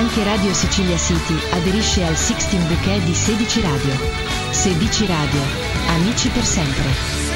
Anche Radio Sicilia City aderisce al 16 Bouquet di 16 Radio. 16 Radio. Amici per sempre.